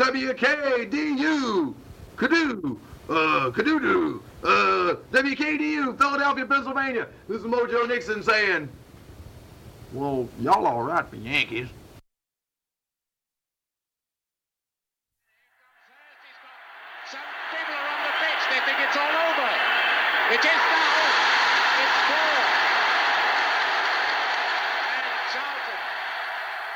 WKDU, Kadoo, Kadoo, WKDU, Philadelphia, Pennsylvania. This is Mojo Nixon saying, well, y'all all right for Yankees. Some people are on the pitch. They think it's all over. It is now. It's 4.